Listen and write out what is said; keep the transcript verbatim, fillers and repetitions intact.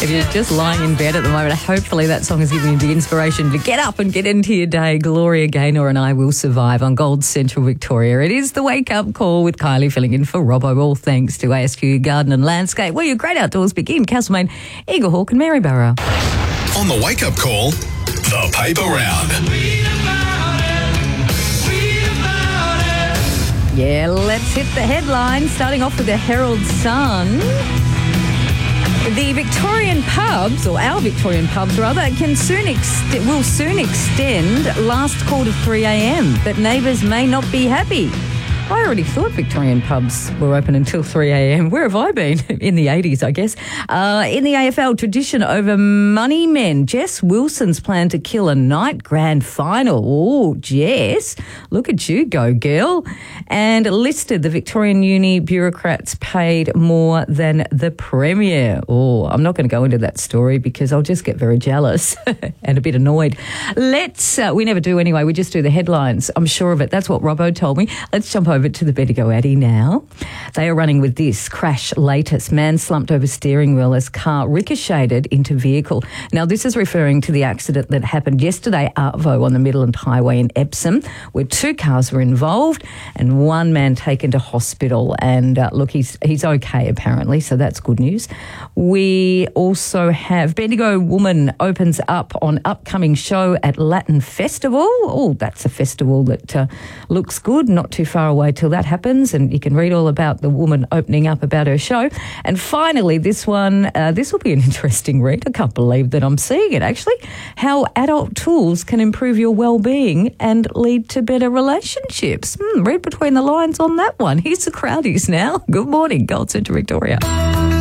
If you're just lying in bed at the moment, hopefully that song is giving you the inspiration to get up and get into your day. Gloria Gaynor and I Will Survive on Gold Central Victoria. It is the Wake Up Call with Kylie filling in for Robbo, all thanks to A S Q Garden and Landscape, where your great outdoors begin. Castlemaine, Eaglehawk and Maryborough. On the Wake Up Call, the Paper Round. Yeah, let's hit the headlines, starting off with the Herald Sun. The Victorian pubs, or our Victorian pubs rather, can soon ex- will soon extend last call to three a.m, but neighbours may not be happy. I already thought Victorian pubs were open until three a.m. Where have I been? In the eighties, I guess. Uh, in the A F L, tradition over money men. Jess Wilson's plan to kill a night grand final. Oh, Jess, look at you go, girl. And listed, the Victorian uni bureaucrats paid more than the Premier. Oh, I'm not going to go into that story because I'll just get very jealous and a bit annoyed. Let's, uh, we never do anyway, we just do the headlines. I'm sure of it. That's what Robbo told me. Let's jump over to the Bendigo Addy now. They are running with this. Crash latest. Man slumped over steering wheel as car ricocheted into vehicle. Now, this is referring to the accident that happened yesterday, Arvo, on the Midland Highway in Epsom, where two cars were involved and one man taken to hospital. And uh, look, he's he's okay apparently, so that's good news. We also have Bendigo woman opens up on upcoming show at Latin Festival. Oh, that's a festival that uh, looks good, not too far away till that happens, and you can read all about the woman opening up about her show. And finally, this one, uh, this will be an interesting read. I can't believe that I'm seeing it, actually. How adult tools can improve your well-being and lead to better relationships. Hmm, read between the lines on that one. Here's the Crowdies now. Good morning, Gold Central Victoria.